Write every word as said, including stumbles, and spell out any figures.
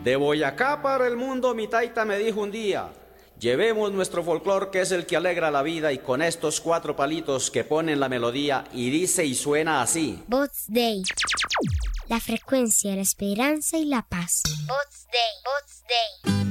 De Boyacá para el mundo mi taita me dijo un día, llevemos nuestro folclor que es el que alegra la vida y con estos cuatro palitos que ponen la melodía y dice y suena así. Bots Day, la frecuencia de la esperanza y la paz. Bots Day, Bots Day.